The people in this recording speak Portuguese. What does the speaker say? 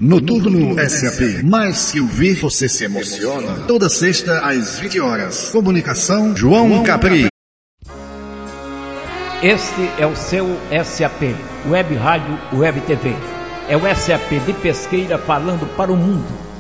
Noturno SAP. Mais que ouvir, você se emociona. Toda sexta às 20 horas. Comunicação João Capri. Este é o seu SAP, Web Rádio, Web TV. É o SAP de Pesqueira falando para o mundo.